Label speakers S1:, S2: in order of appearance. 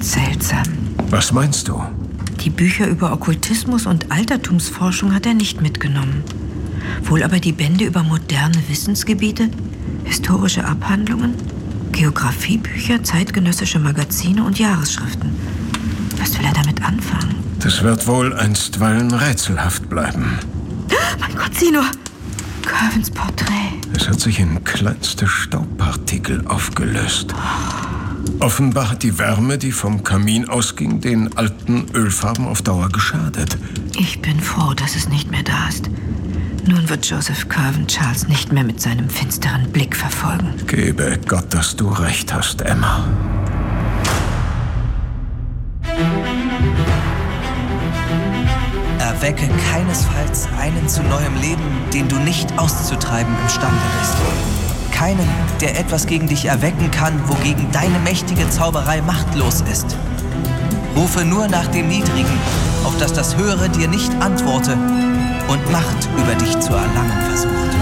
S1: Seltsam.
S2: Was meinst du?
S1: Die Bücher über Okkultismus und Altertumsforschung hat er nicht mitgenommen. Wohl aber die Bände über moderne Wissensgebiete, historische Abhandlungen, Geografiebücher, zeitgenössische Magazine und Jahresschriften. Was will er damit anfangen?
S2: Das wird wohl einstweilen rätselhaft bleiben.
S1: Mein Gott, sieh nur! Curvens Porträt.
S2: Es hat sich in kleinste Staubpartikel aufgelöst. Offenbar hat die Wärme, die vom Kamin ausging, den alten Ölfarben auf Dauer geschadet.
S1: Ich bin froh, dass es nicht mehr da ist. Nun wird Joseph Curwen Charles nicht mehr mit seinem finsteren Blick verfolgen.
S2: Gebe Gott, dass du recht hast, Emma.
S3: Erwecke keinesfalls einen zu neuem Leben, den du nicht auszutreiben imstande bist. Keinen, der etwas gegen dich erwecken kann, wogegen deine mächtige Zauberei machtlos ist. Rufe nur nach dem Niedrigen, auf dass das Höhere dir nicht antworte und Macht über dich zu erlangen versucht.